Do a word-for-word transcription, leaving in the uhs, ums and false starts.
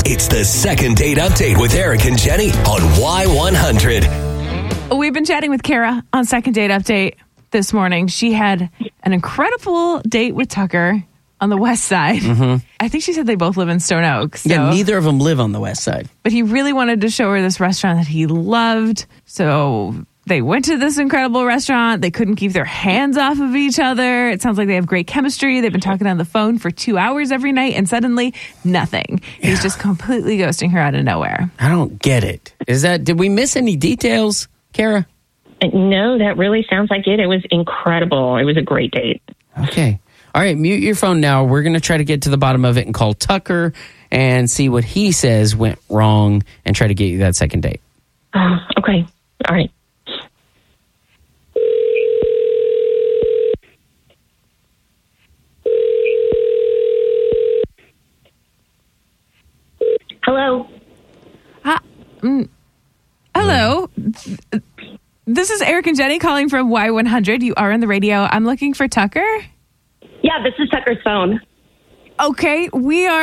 It's the Second Date Update with Eric and Jenny on Y one hundred. We've been chatting with Kara on Second Date Update this morning. She had an incredible date with Tucker on the west side. Mm-hmm. I think she said they both live in Stone Oak. So. Yeah, neither of them live on the west side. But he really wanted to show her this restaurant that he loved. So they went to this incredible restaurant. They couldn't keep their hands off of each other. It sounds like they have great chemistry. They've been talking on the phone for two hours every night, and suddenly, nothing. Yeah. He's just completely ghosting her out of nowhere. I don't get it. Is that, did we miss any details, Kara? No, that really sounds like it. It was incredible. It was a great date. Okay. All right, mute your phone now. We're going to try to get to the bottom of it and call Tucker and see what he says went wrong and try to get you that second date. Uh, okay. All right. Hello. Hi, mm, hello. This is Eric and Jenny calling from Y one hundred. You are on the radio. I'm looking for Tucker. Yeah, this is Tucker's phone. Okay, we are